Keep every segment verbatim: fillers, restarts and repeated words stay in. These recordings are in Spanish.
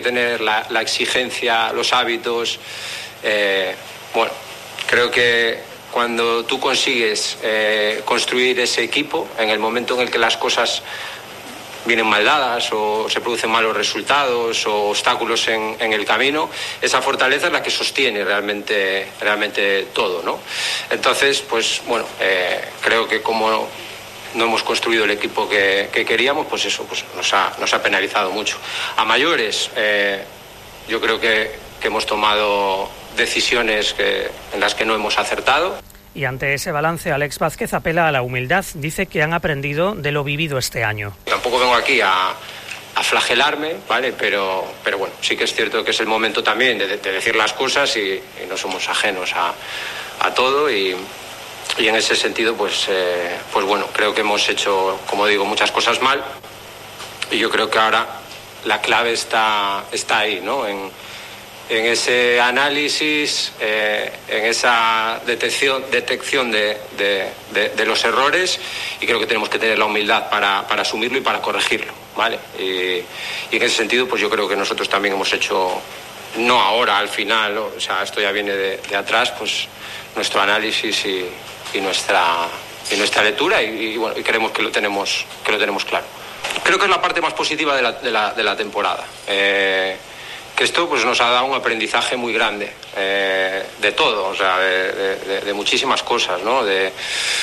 Tener la, la exigencia, los hábitos, eh, bueno, creo que cuando tú consigues eh, construir ese equipo, en el momento en el que las cosas vienen mal dadas o se producen malos resultados o obstáculos en, en el camino, esa fortaleza es la que sostiene realmente, realmente todo, ¿no? Entonces, pues bueno, eh, creo que como no hemos construido el equipo que, que queríamos, pues eso pues nos ha, nos ha penalizado mucho. A mayores, eh, yo creo que, que hemos tomado decisiones que, en las que no hemos acertado. Y ante ese balance, Alex Vázquez apela a la humildad. Dice que han aprendido de lo vivido este año. Tampoco vengo aquí a, a flagelarme, ¿vale? Pero, pero bueno, sí que es cierto que es el momento también de, de decir las cosas y, y no somos ajenos a, a todo y... Y en ese sentido, pues, eh, pues bueno, creo que hemos hecho, como digo, muchas cosas mal. Y yo creo que ahora la clave está, está ahí, ¿no? En, en ese análisis, eh, en esa detección, detección de, de, de, de los errores. Y creo que tenemos que tener la humildad para, para asumirlo y para corregirlo, ¿vale? Y, y en ese sentido, pues yo creo que nosotros también hemos hecho, no ahora, al final, ¿no? O sea, esto ya viene de, de atrás, pues nuestro análisis y... y nuestra y nuestra lectura y, y bueno y creemos que lo tenemos que lo tenemos claro. Creo que es la parte más positiva de la, de la, de la temporada, eh, que esto pues nos ha dado un aprendizaje muy grande, eh, de todo, o sea, de, de, de muchísimas cosas, ¿no? De,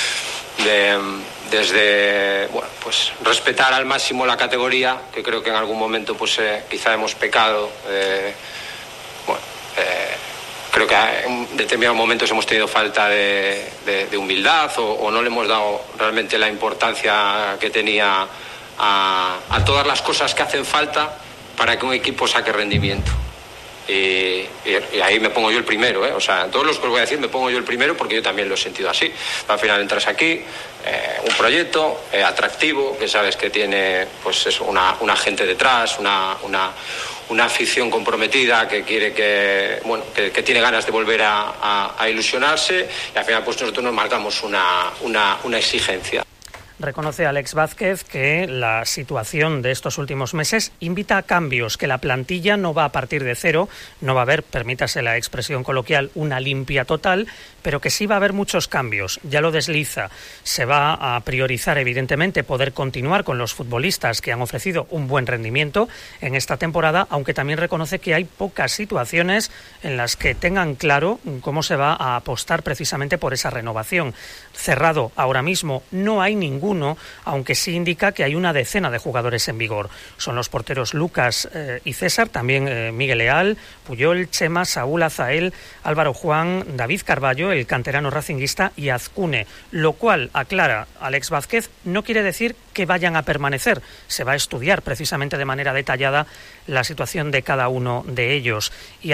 de desde bueno pues respetar al máximo la categoría, que creo que en algún momento pues eh, quizá hemos pecado, eh, bueno eh, creo que en determinados momentos hemos tenido falta de, de, de humildad o, o no le hemos dado realmente la importancia que tenía a, a todas las cosas que hacen falta para que un equipo saque rendimiento. Y, y, y ahí me pongo yo el primero, ¿eh? O sea, en todos los que os voy a decir me pongo yo el primero porque yo también lo he sentido así. Al final entras aquí, eh, un proyecto eh, atractivo, que sabes que tiene pues eso, una, una gente detrás, una... una una afición comprometida que quiere que, bueno, que, que tiene ganas de volver a, a, a ilusionarse y al final pues nosotros nos marcamos una, una, una exigencia. Reconoce Alex Vázquez que la situación de estos últimos meses invita a cambios, que la plantilla no va a partir de cero, no va a haber, permítase la expresión coloquial, una limpia total, pero que sí va a haber muchos cambios. Ya lo desliza. Se va a priorizar, evidentemente, poder continuar con los futbolistas que han ofrecido un buen rendimiento en esta temporada, aunque también reconoce que hay pocas situaciones en las que tengan claro cómo se va a apostar precisamente por esa renovación. Cerrado ahora mismo no hay ningún uno, aunque sí indica que hay una decena de jugadores en vigor. Son los porteros Lucas eh, y César, también eh, Miguel Leal, Puyol, Chema, Saúl, Azael, Álvaro Juan, David Carballo, el canterano racinguista y Azcune, lo cual, aclara Alex Vázquez, no quiere decir que vayan a permanecer. Se va a estudiar precisamente de manera detallada la situación de cada uno de ellos. Y